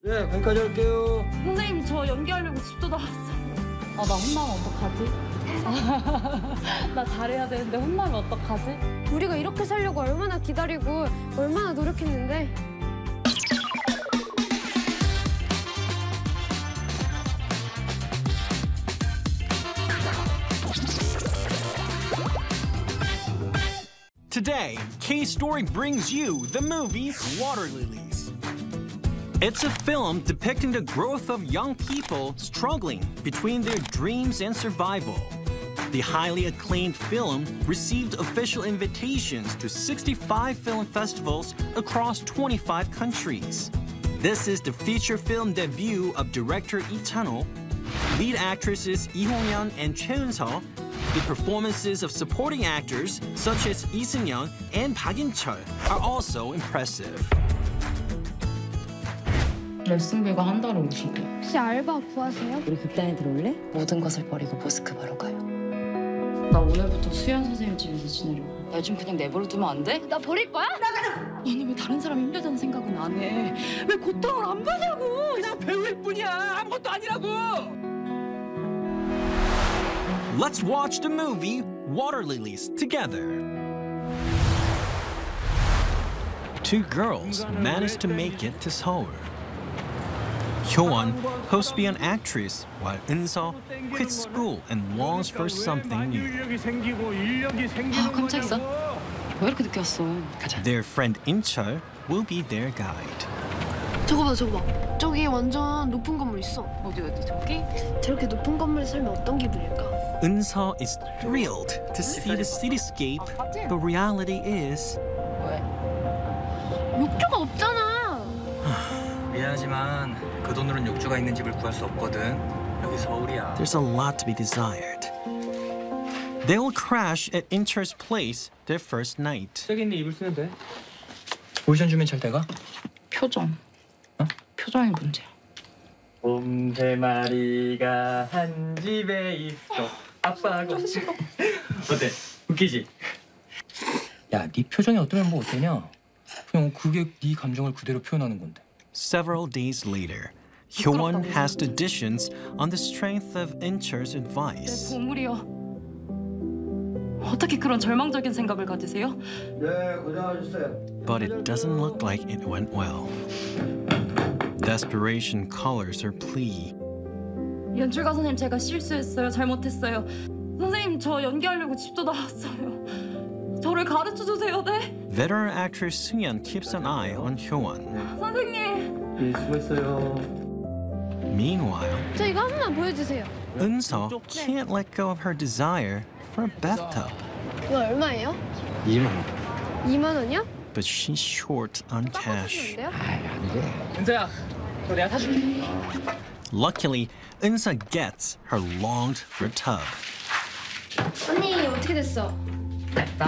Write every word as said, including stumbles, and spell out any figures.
네, 거기까지 할게요. 선생님, 저 연기하려고 집도 나왔어요. 아, 나 혼나면 어떡하지? 나 잘해야 되는데 혼나면 어떡하지? 우리가 이렇게 살려고 얼마나 기다리고 얼마나 노력했는데. Today, K-Story brings you the movie Water Lilies. It's a film depicting the growth of young people struggling between their dreams and survival. The highly acclaimed film received official invitations to sixty-five film festivals across twenty-five countries. This is the feature film debut of director Lee Chan-ho. Lead actresses Lee Hong-yeon and Choi Eun-seo. The performances of supporting actors such as Lee Seung-yeon and Park In-chul are also impressive. 레슨비가 한 달에 오십이요. 혹시 알바 구하세요? 우리 극단에 들어올래? 모든 것을 버리고 모스크바로 가요. 나 오늘부터 수연 선생님 집에서 지내려고. 나 좀 그냥 내버려 두면 안 돼? 나 버릴 거야? 아니 왜 다른 사람 힘들다는 생각은 안 해? 왜 고통을 안 받냐고? 그냥 배우일 뿐이야. 아무것도 아니라고. Let's watch the movie Water Lilies together. Two girls manage to make it to Seoul. Hyo-won hopes to be an actress, while Eun-seo quits school and longs for something new. 아 깜짝이야. 왜 이렇게 늦게 왔어? 가자. Their friend In-chul will be their guide. 저거 봐, 저거 봐. 저기 완전 높은 건물 있어. 어디 어디 저기? 저렇게 높은 건물에 살면 어떤 기분일까? Eun-seo is thrilled to see the cityscape, but reality is 왜? 욕조가 없잖아. 미안하지만 그 돈으로는 욕조가 있는 집을 구할 수 없거든. 여기 서울이야. there's a lot to be desired. They will crash at In-chul's place their first night. 저기 있는 이불 쓰면 돼. 오디션 주면 잘 돼가? 표정. 어? 표정이 문제야. 곰 세 마리가 한 집에 있어. 아빠하고. 어때? 웃기지? 야, 네 표정이 어떠면 뭐 어떠냐? 그냥 그게 네 감정을 그대로 표현하는 건데. Several days later, Hyo-won has auditions on the strength of In-chul's advice. 보물이요. 어떻게 그런 절망적인 생각을 가지세요? 네, 고생하셨어요. But it doesn't look like it went well. Desperation colors her plea. 연출가 선생님, 제가 실수했어요. 잘못했어요. 선생님, 저 연기하려고 집도 나왔어요. 저를 가르쳐 주세요, 네? Veteran actress Seung-yeon keeps an eye on Hyo-won. 선생님. 예, 수고했어요. Meanwhile, 저 이거 한 번만 보여주세요. Eun-seo can't let go of her desire for a bathtub. 이거 얼마예요? 이만 원. 이만 원이요? But she's short on cash. 깎아주시면 은서야, 저 내가 사줄게. Luckily, Eun-seo gets her longed-for tub. 언니 어떻게 됐어? 됐다.